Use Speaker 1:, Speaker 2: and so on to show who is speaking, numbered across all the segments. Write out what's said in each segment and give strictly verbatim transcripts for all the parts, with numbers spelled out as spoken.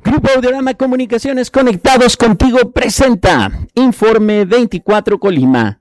Speaker 1: Grupo Audiorama Comunicaciones Conectados Contigo presenta Informe veinticuatro Colima.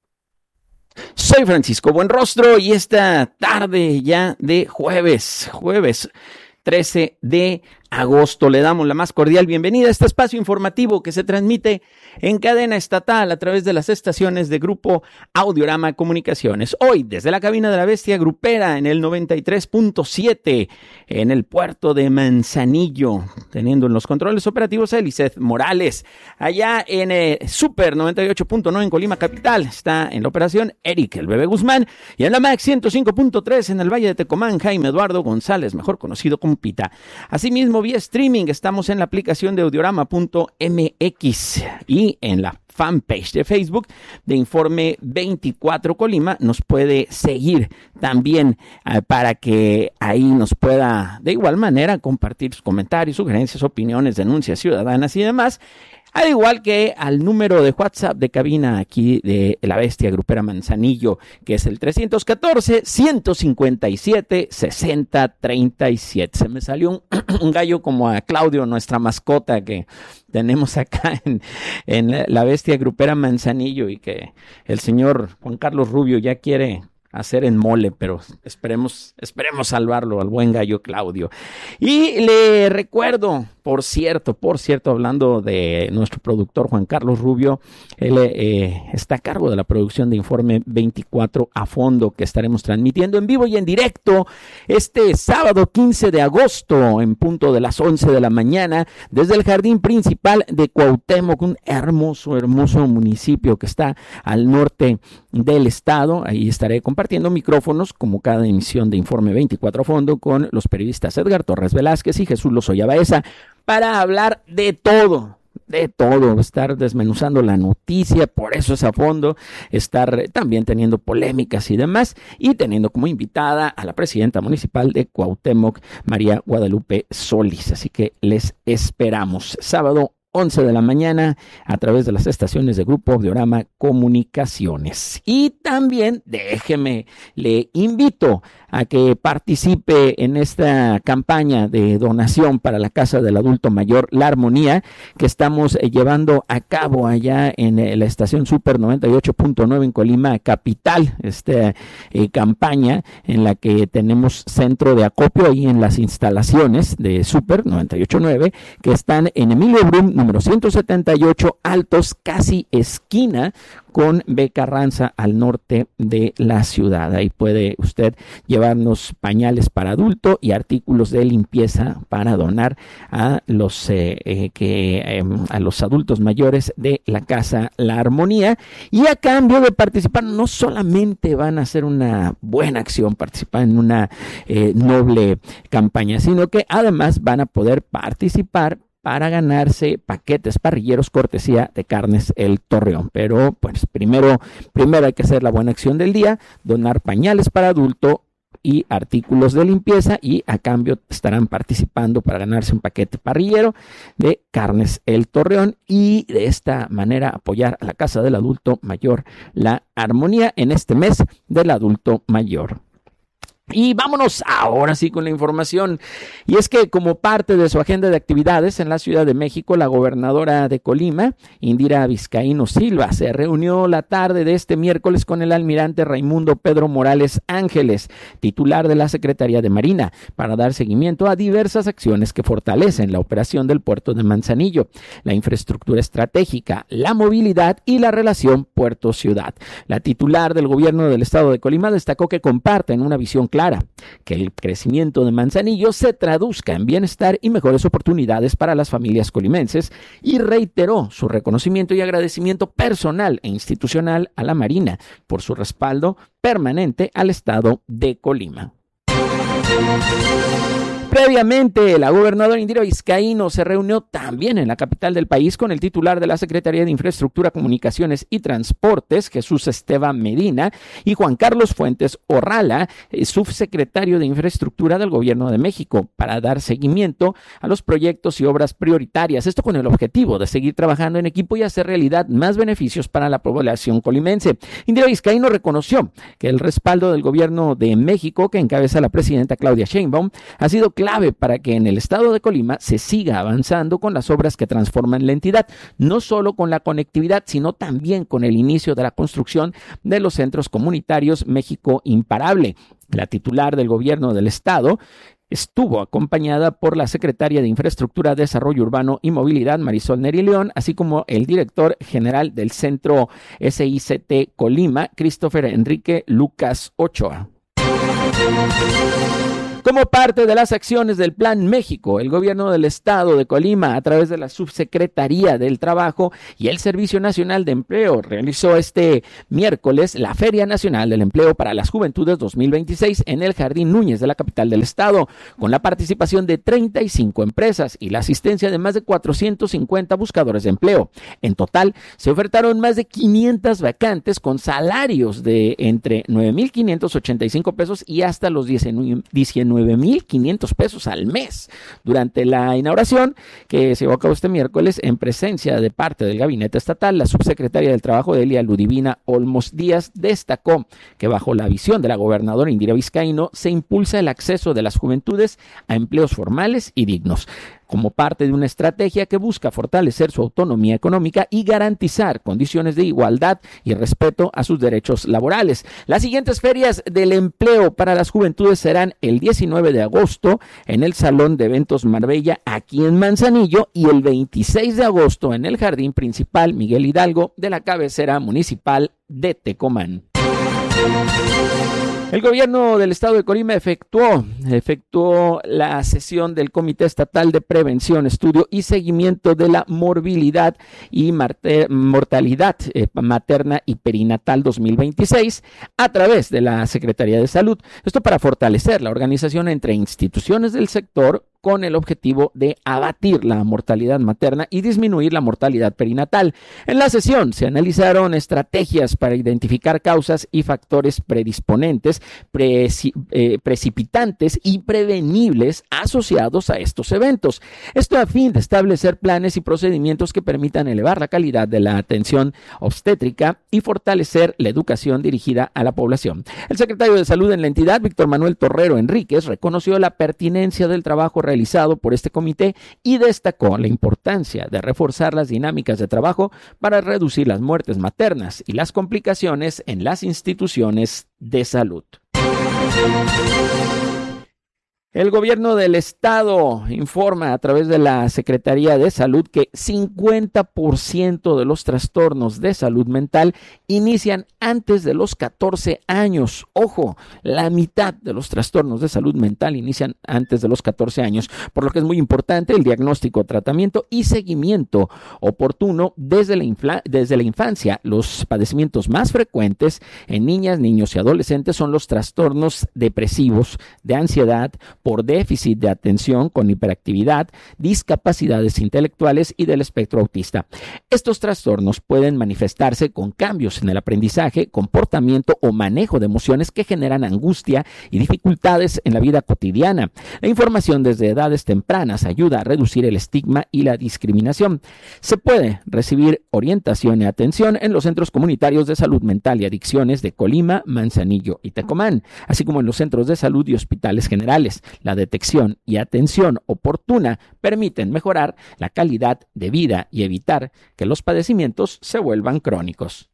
Speaker 1: Soy Francisco Buenrostro y esta tarde ya de jueves, jueves trece de agosto, le damos la más cordial bienvenida a este espacio informativo que se transmite en cadena estatal a través de las estaciones de Grupo Audiorama Comunicaciones. Hoy, desde la cabina de la Bestia Grupera en el noventa y tres punto siete, en el puerto de Manzanillo, teniendo en los controles operativos a Eliseth Morales. Allá en eh, Super noventa y ocho punto nueve en Colima Capital está en la operación Eric el Bebé Guzmán, y en la Max ciento cinco punto tres en el Valle de Tecomán, Jaime Eduardo González, mejor conocido como Pita. Asimismo, vía streaming estamos en la aplicación de audiorama punto m x y en la fanpage de Facebook de Informe veinticuatro Colima. Nos puede seguir también eh, para que ahí nos pueda de igual manera compartir sus comentarios, sugerencias, opiniones, denuncias ciudadanas y demás. Al igual que al número de WhatsApp de cabina aquí de la Bestia Grupera Manzanillo, que es el trescientos catorce, ciento cincuenta y siete, sesenta treinta y siete. Se me salió un, un gallo como a Claudio, nuestra mascota que tenemos acá en, en la Bestia Grupera Manzanillo, y que el señor Juan Carlos Rubio ya quiere hacer en mole, pero esperemos, esperemos salvarlo al buen gallo Claudio. Y le recuerdo, por cierto, por cierto, hablando de nuestro productor Juan Carlos Rubio, él eh, está a cargo de la producción de Informe veinticuatro a fondo, que estaremos transmitiendo en vivo y en directo este sábado quince de agosto en punto de las once de la mañana desde el jardín principal de Cuauhtémoc, un hermoso, hermoso municipio que está al norte del estado. Ahí estaré compartiendo Compartiendo micrófonos como cada emisión de Informe veinticuatro a fondo con los periodistas Edgar Torres Velázquez y Jesús Lozoya Baeza para hablar de todo, de todo, estar desmenuzando la noticia, por eso es a fondo, estar también teniendo polémicas y demás, y teniendo como invitada a la presidenta municipal de Cuauhtémoc, María Guadalupe Solís. Así que les esperamos sábado once de la mañana a través de las estaciones de Grupo Audiorama Comunicaciones. Y también déjeme, le invito a que participe en esta campaña de donación para la Casa del Adulto Mayor La Armonía, que estamos llevando a cabo allá en la estación Super noventa y ocho punto nueve en Colima Capital. Esta eh, campaña en la que tenemos centro de acopio ahí en las instalaciones de Super noventa y ocho punto nueve, que están en Emilio Brum, número ciento setenta y ocho, Altos, casi esquina con B. Carranza, al norte de la ciudad. Ahí puede usted llevarnos pañales para adulto y artículos de limpieza para donar a los eh, eh, que eh, a los adultos mayores de la Casa La Armonía. Y a cambio de participar, no solamente van a hacer una buena acción, participar en una eh, noble campaña, sino que además van a poder participar para ganarse paquetes parrilleros cortesía de Carnes El Torreón. Pero pues primero, primero hay que hacer la buena acción del día, donar pañales para adulto y artículos de limpieza, y a cambio estarán participando para ganarse un paquete parrillero de Carnes El Torreón, y de esta manera apoyar a la Casa del Adulto Mayor La Armonía en este mes del adulto mayor. Y vámonos ahora sí con la información, y es que como parte de su agenda de actividades en la Ciudad de México, la gobernadora de Colima, Indira Vizcaíno Silva, se reunió la tarde de este miércoles con el almirante Raimundo Pedro Morales Ángeles, titular de la Secretaría de Marina, para dar seguimiento a diversas acciones que fortalecen la operación del puerto de Manzanillo, la infraestructura estratégica, la movilidad y la relación puerto-ciudad. La titular del gobierno del estado de Colima destacó que comparten una visión clara, que el crecimiento de Manzanillo se traduzca en bienestar y mejores oportunidades para las familias colimenses, y reiteró su reconocimiento y agradecimiento personal e institucional a la Marina por su respaldo permanente al estado de Colima. Previamente, la gobernadora Indira Vizcaíno se reunió también en la capital del país con el titular de la Secretaría de Infraestructura, Comunicaciones y Transportes, Jesús Esteban Medina, y Juan Carlos Fuentes Orrala, subsecretario de Infraestructura del Gobierno de México, para dar seguimiento a los proyectos y obras prioritarias. Esto con el objetivo de seguir trabajando en equipo y hacer realidad más beneficios para la población colimense. Indira Vizcaíno reconoció que el respaldo del Gobierno de México, que encabeza la presidenta Claudia Sheinbaum, ha sido claro clave para que en el estado de Colima se siga avanzando con las obras que transforman la entidad, no solo con la conectividad, sino también con el inicio de la construcción de los centros comunitarios México Imparable. La titular del gobierno del estado estuvo acompañada por la secretaria de Infraestructura, Desarrollo Urbano y Movilidad, Marisol Neri León, así como el director general del Centro S I C T Colima, Christopher Enrique Lucas Ochoa. Como parte de las acciones del Plan México, el gobierno del estado de Colima, a través de la Subsecretaría del Trabajo y el Servicio Nacional de Empleo, realizó este miércoles la Feria Nacional del Empleo para las Juventudes dos mil veintiséis en el Jardín Núñez de la capital del estado, con la participación de treinta y cinco empresas y la asistencia de más de cuatrocientos cincuenta buscadores de empleo. En total, se ofertaron más de quinientas vacantes con salarios de entre nueve mil quinientos ochenta y cinco pesos y hasta los diecinueve mil quinientos pesos al mes. Durante la inauguración, que se llevó a cabo este miércoles, en presencia de parte del Gabinete Estatal, la subsecretaria del Trabajo, Delia Ludivina Olmos Díaz, destacó que bajo la visión de la gobernadora Indira Vizcaíno se impulsa el acceso de las juventudes a empleos formales y dignos, como parte de una estrategia que busca fortalecer su autonomía económica y garantizar condiciones de igualdad y respeto a sus derechos laborales. Las siguientes ferias del empleo para las juventudes serán el diecinueve de agosto en el Salón de Eventos Marbella, aquí en Manzanillo, y el veintiséis de agosto en el Jardín Principal Miguel Hidalgo de la cabecera municipal de Tecomán. El gobierno del estado de Colima efectuó, efectuó la sesión del Comité Estatal de Prevención, Estudio y Seguimiento de la Morbilidad y Marte, Mortalidad eh, Materna y Perinatal dos mil veintiséis a través de la Secretaría de Salud. Esto para fortalecer la organización entre instituciones del sector con el objetivo de abatir la mortalidad materna y disminuir la mortalidad perinatal. En la sesión se analizaron estrategias para identificar causas y factores predisponentes, preci eh, precipitantes y prevenibles asociados a estos eventos. Esto a fin de establecer planes y procedimientos que permitan elevar la calidad de la atención obstétrica y fortalecer la educación dirigida a la población. El secretario de Salud en la entidad, Víctor Manuel Torrero Enríquez, reconoció la pertinencia del trabajo realizado realizado por este comité y destacó la importancia de reforzar las dinámicas de trabajo para reducir las muertes maternas y las complicaciones en las instituciones de salud. El gobierno del estado informa a través de la Secretaría de Salud que cincuenta por ciento de los trastornos de salud mental inician antes de los catorce años. Ojo, la mitad de los trastornos de salud mental inician antes de los catorce años, por lo que es muy importante el diagnóstico, tratamiento y seguimiento oportuno desde la, desde la infancia. Los padecimientos más frecuentes en niñas, niños y adolescentes son los trastornos depresivos, de ansiedad, por déficit de atención con hiperactividad, discapacidades intelectuales y del espectro autista. Estos trastornos pueden manifestarse con cambios en el aprendizaje, comportamiento o manejo de emociones que generan angustia y dificultades en la vida cotidiana. La información desde edades tempranas ayuda a reducir el estigma y la discriminación. Se puede recibir orientación y atención en los centros comunitarios de salud mental y adicciones de Colima, Manzanillo y Tecomán, así como en los centros de salud y hospitales generales. La detección y atención oportuna permiten mejorar la calidad de vida y evitar que los padecimientos se vuelvan crónicos.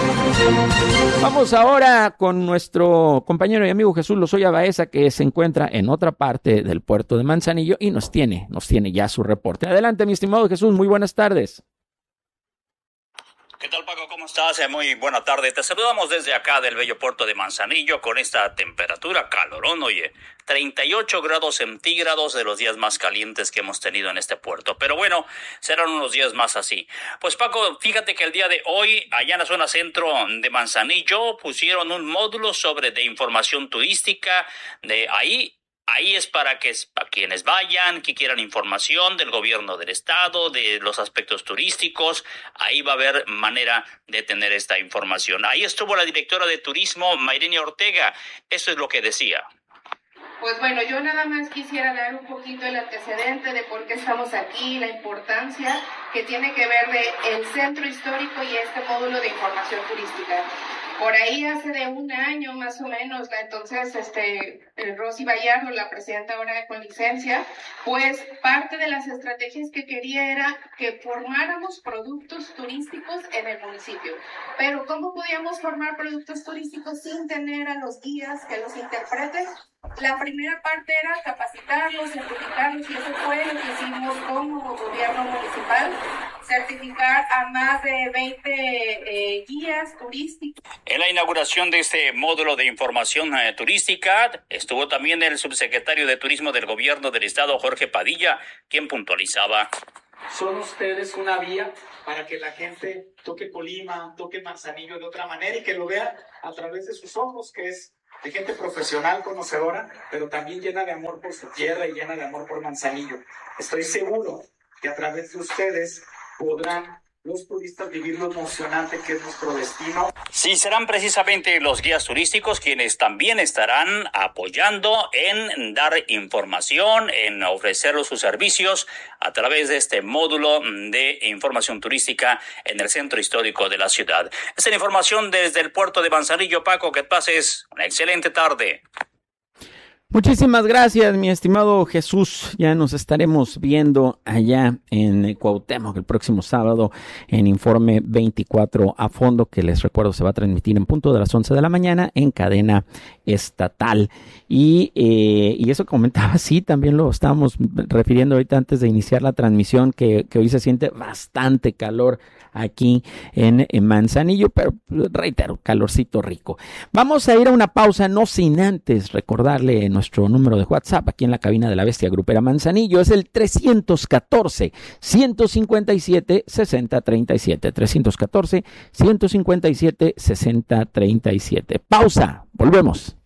Speaker 1: Vamos ahora con nuestro compañero y amigo Jesús Lozoya Baeza, que se encuentra en otra parte del puerto de Manzanillo y nos tiene, nos tiene ya su reporte. Adelante, mi estimado Jesús, muy buenas tardes.
Speaker 2: ¿Qué tal, Paco? ¿Cómo estás? Muy buena tarde. Te saludamos desde acá del bello puerto de Manzanillo con esta temperatura, calorón, oye, treinta y ocho grados centígrados, de los días más calientes que hemos tenido en este puerto. Pero bueno, serán unos días más así. Pues, Paco, fíjate que el día de hoy, allá en la zona centro de Manzanillo, pusieron un módulo sobre de información turística de ahí. Ahí es para que para quienes vayan, que quieran información del gobierno del estado, de los aspectos turísticos, ahí va a haber manera de tener esta información. Ahí estuvo la directora de turismo, Mayrenia Ortega. Eso es lo que decía.
Speaker 3: Pues bueno, yo nada más quisiera dar un poquito el antecedente de por qué estamos aquí, la importancia que tiene que ver de el centro histórico y este módulo de información turística. Por ahí hace de un año más o menos, la entonces este, Rosy Bayardo, la presidenta ahora de Con Licencia, pues parte de las estrategias que quería era que formáramos productos turísticos en el municipio. Pero ¿cómo podíamos formar productos turísticos sin tener a los guías que los interpreten? La primera parte era capacitarlos, certificarlos, y eso fue lo que hicimos como gobierno municipal, certificar a más de veinte eh, guías turísticos.
Speaker 2: En la inauguración de este módulo de información eh, turística estuvo también el subsecretario de Turismo del Gobierno del Estado, Jorge Padilla, quien puntualizaba.
Speaker 4: Son ustedes una vía para que la gente toque Colima, toque Manzanillo de otra manera y que lo vea a través de sus ojos, que es de gente profesional, conocedora, pero también llena de amor por su tierra y llena de amor por Manzanillo. Estoy seguro que a través de ustedes podrán los turistas vivir lo emocionante que es nuestro destino.
Speaker 2: Sí, serán precisamente los guías turísticos quienes también estarán apoyando en dar información, en ofrecer sus servicios a través de este módulo de información turística en el centro histórico de la ciudad. Esta es la información desde el puerto de Manzanillo. Paco, que pases una excelente tarde.
Speaker 1: Muchísimas gracias, mi estimado Jesús. Ya nos estaremos viendo allá en Cuauhtémoc el próximo sábado en Informe veinticuatro a fondo, que les recuerdo se va a transmitir en punto de las once de la mañana en cadena estatal. Y, eh, y eso comentaba, sí, también lo estábamos refiriendo ahorita antes de iniciar la transmisión, que, que hoy se siente bastante calor aquí en, en Manzanillo, pero reitero, calorcito rico. Vamos a ir a una pausa, no sin antes recordarle nuestro número de WhatsApp aquí en la cabina de la Bestia Grupera Manzanillo. Es el trescientos catorce, ciento cincuenta y siete, sesenta treinta y siete. trescientos catorce, ciento cincuenta y siete, sesenta treinta y siete. Pausa, volvemos.